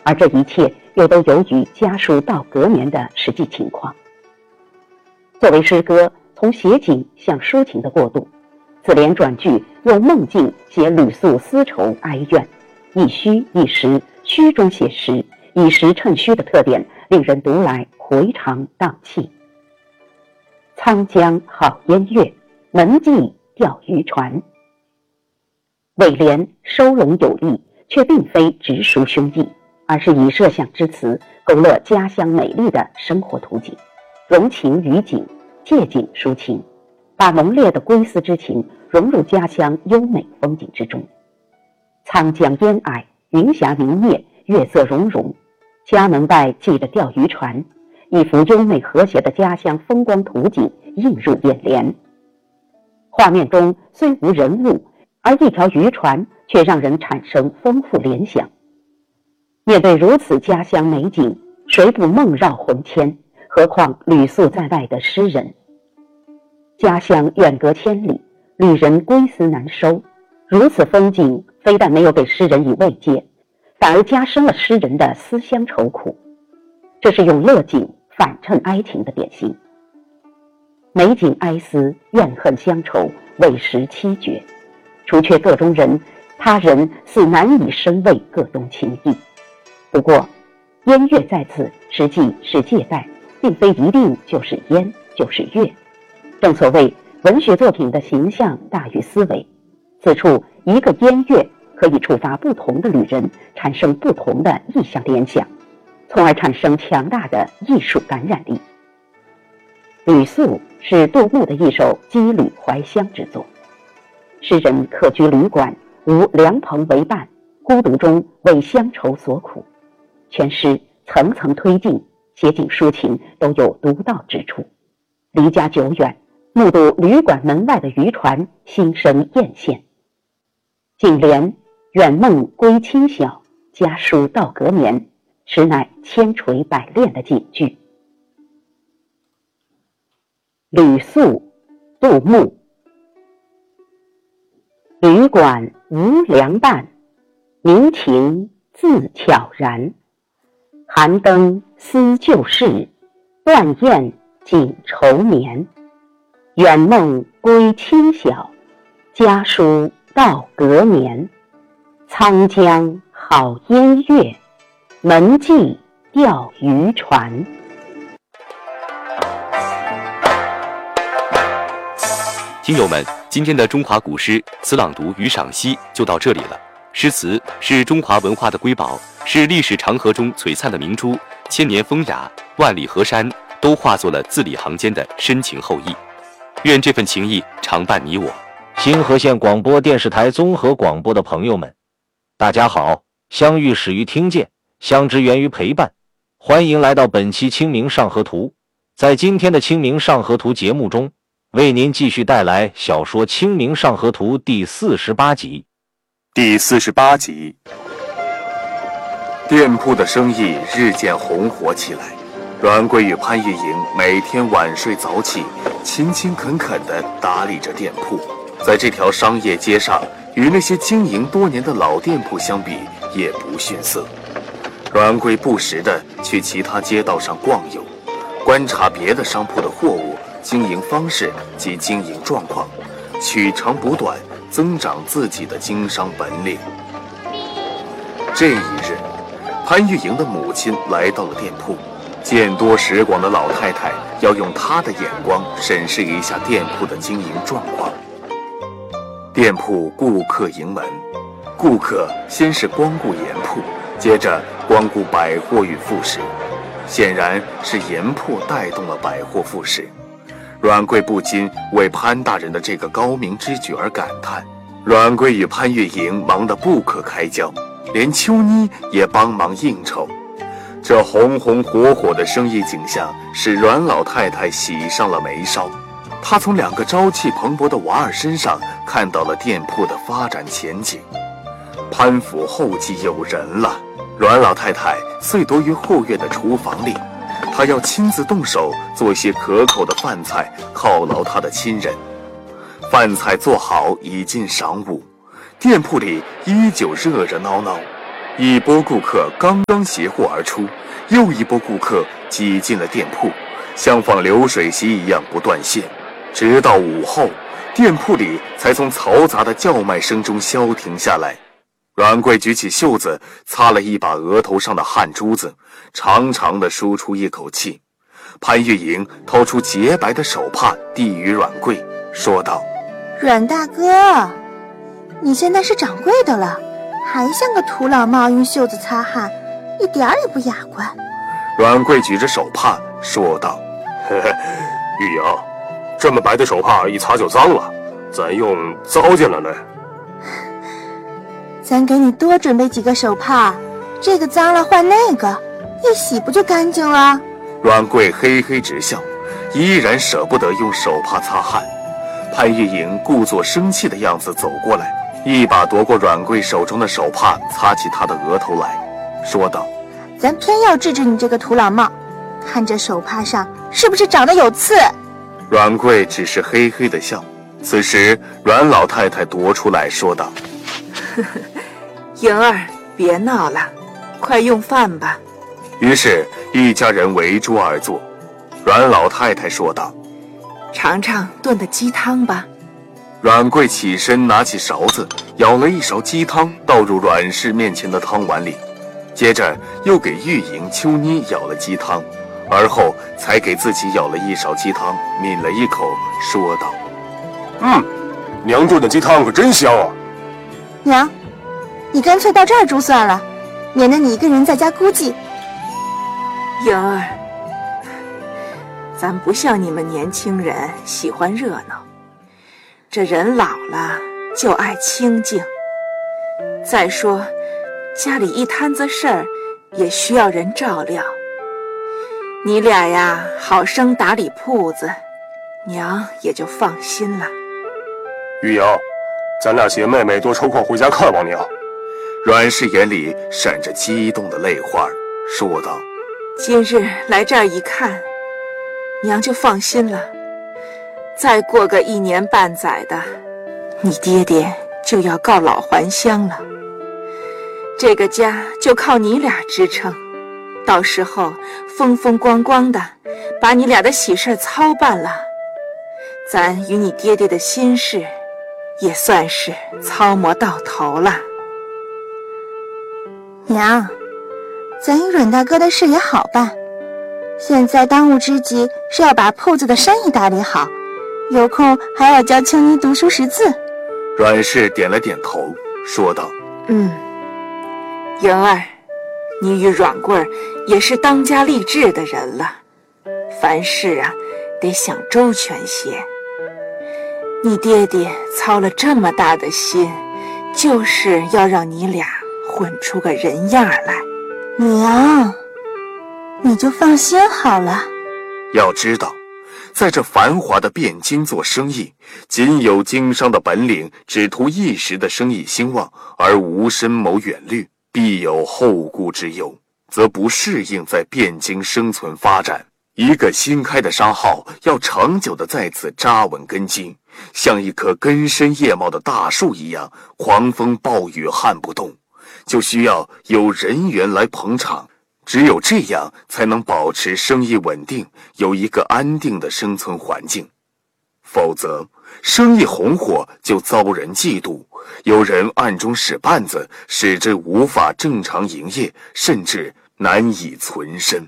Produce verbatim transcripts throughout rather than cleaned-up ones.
而这一切又都由于家书到隔年的实际情况。作为诗歌从写景向抒情的过渡，自连转句用梦境写吕宿丝绸哀怨，一虚一实，虚中写实，以实衬虚的特点，令人读来回肠荡气。沧江好烟月，门际钓渔船。尾联收拢有力，却并非直抒胸臆，而是以设想之词勾勒家乡美丽的生活图景，融情于景，借景抒情，把浓烈的归思之情融入家乡优美风景之中。沧江烟霭，云霞明灭，月色融融，家门外系着钓鱼船，一幅优美和谐的家乡风光图景映入眼帘。画面中虽无人物，而一条渔船却让人产生丰富联想。面对如此家乡美景，谁不梦绕魂牵？何况旅宿在外的诗人。家乡远隔千里，旅人归思难收，如此风景非但没有给诗人以慰藉，反而加深了诗人的思乡愁苦。这是用乐景反衬哀情的典型。美景哀思，怨恨乡愁，委实凄绝。除却个中人，他人似难以深味个中情意。不过烟月在此实际是借代，并非一定就是烟就是月。正所谓文学作品的形象大于思维，此处一个烟月可以触发不同的旅人，产生不同的意象联想，从而产生强大的艺术感染力。吕宿是杜牧的一首羁旅怀乡之作。诗人客居旅馆，无凉棚为伴，孤独中为乡愁所苦。全诗层层推进，写景抒情都有独到之处。离家久远，目睹旅馆门外的渔船，心生艳羡。颈联远梦归清晓，家书到隔年，实乃千锤百炼的警句。吕宿，杜牧。旅馆无凉伴，民情自悄然。寒灯思旧事，断雁锦愁眠。远梦归清晓，家书到隔年。沧江好烟月，门际钓渔船。 听友们，今天的中华古诗词朗读与赏析就到这里了。诗词是中华文化的瑰宝，是历史长河中璀璨的明珠，千年风雅，万里河山，都化作了字里行间的深情厚谊。愿这份情谊常伴你我。 新河县广播电视台综合广播的朋友们，大家好！相遇始于听见，相知源于陪伴。欢迎来到本期《清明上河图》。在今天的《清明上河图》节目中，为您继续带来小说《清明上河图》第四十八集。 第四十八集，店铺的生意日渐红火起来。阮贵与潘玉莹每天晚睡早起，勤勤恳恳地打理着店铺。在这条商业街上，与那些经营多年的老店铺相比，也不逊色。阮贵不时地去其他街道上逛游，观察别的商铺的货物、经营方式及经营状况，取长补短，增长自己的经商本领。这一日，潘玉莹的母亲来到了店铺，见多识广的老太太要用她的眼光审视一下店铺的经营状况。店铺顾客盈门，顾客先是光顾盐铺，接着光顾百货与副食，显然是盐铺带动了百货副食。阮贵不禁为潘大人的这个高明之举而感叹。阮贵与潘玉莹忙得不可开交，连秋妮也帮忙应酬。这红红火火的生意景象使阮老太太喜上了眉梢。她从两个朝气蓬勃的娃儿身上看到了店铺的发展前景。潘府后继有人了，阮老太太遂夺于后院的厨房里，她要亲自动手做些可口的饭菜，犒劳她的亲人。饭菜做好已近晌午，店铺里依旧热热闹闹。 一波顾客刚刚携货而出，又一波顾客挤进了店铺，像放流水席一样不断线，直到午后，店铺里才从嘈杂的叫卖声中消停下来。阮贵举起袖子擦了一把额头上的汗珠子，长长的舒出一口气。潘玉莹掏出洁白的手帕递与阮贵，说道： 阮大哥，你现在是掌柜的了，还像个土老帽用袖子擦汗，一点儿也不雅观。 阮贵举着手帕说道： 嘿嘿，玉莹，这么白的手帕一擦就脏了，咱用糟践了呢。 咱给你多准备几个手帕，这个脏了换那个，一洗不就干净了？ 阮贵嘿嘿直笑，依然舍不得用手帕擦汗。潘玉莹故作生气的样子走过来，一把夺过阮贵手中的手帕，擦起他的额头来，说道： 咱偏要治治你这个土老帽，看这手帕上是不是长得有刺？ 阮贵只是嘿嘿的笑。此时阮老太太踱出来说道： 呵呵，莹儿，别闹了，快用饭吧。 于是一家人围桌而坐。阮老太太说道： 尝尝炖的鸡汤吧。 阮贵起身拿起勺子，舀了一勺鸡汤倒入阮氏面前的汤碗里，接着又给玉莹、秋妮舀了鸡汤，而后才给自己舀了一勺鸡汤，抿了一口，说道： 嗯，娘炖的鸡汤可真香啊。 娘，你干脆到这儿住算了，免得你一个人在家孤寂。 莹儿，咱不像你们年轻人喜欢热闹，这人老了就爱清静。再说家里一摊子事儿也需要人照料，你俩呀好生打理铺子，娘也就放心了。 玉莹，咱俩携妹妹多抽空回家看望娘。 阮氏眼里闪着激动的泪花，说道： 今日来这儿一看，娘就放心了。再过个一年半载的，你爹爹就要告老还乡了，这个家就靠你俩支撑。到时候风风光光的把你俩的喜事操办了，咱与你爹爹的心事也算是操磨到头了。 娘，咱与阮大哥的事也好办，现在当务之急是要把铺子的生意打理好，有空还要教青妮读书识字。 阮氏点了点头，说道： 嗯，莹儿，你与阮贵儿也是当家立志的人了，凡事啊得想周全些。你爹爹操了这么大的心，就是要让你俩混出个人样来。 娘，你就放心好了。 要知道，在这繁华的汴京做生意，仅有经商的本领，只图一时的生意兴旺，而无深谋远虑，必有后顾之忧，则不适应在汴京生存发展。一个新开的商号要长久地在此扎稳根基，像一棵根深叶茂的大树一样，狂风暴雨撼不动，就需要有人员来捧场。只有这样才能保持生意稳定，有一个安定的生存环境。否则生意红火就遭人嫉妒，有人暗中使绊子，使之无法正常营业，甚至难以存身。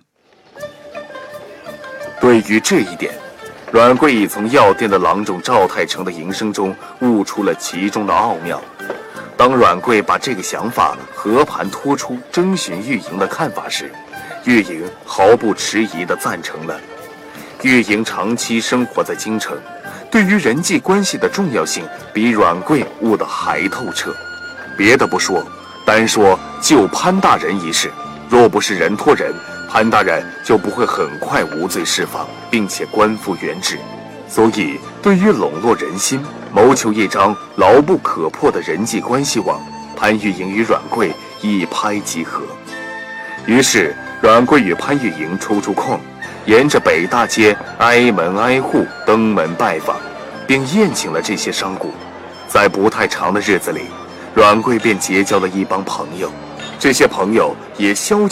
对于这一点，阮贵已从药店的郎中赵太成的营生中悟出了其中的奥妙。当阮贵把这个想法和盘托出，征询玉莹的看法时，玉莹毫不迟疑地赞成了。玉莹长期生活在京城，对于人际关系的重要性比阮贵悟得还透彻。别的不说，单说救潘大人一事，若不是人托人，潘大人就不会很快无罪释放，并且官复原职。所以对于笼络人心，谋求一张牢不可破的人际关系网，潘玉莹与阮贵一拍即合。于是阮贵与潘玉莹抽出空，沿着北大街挨门挨户登门拜访，并宴请了这些商贾。在不太长的日子里，阮贵便结交了一帮朋友， 这些朋友也消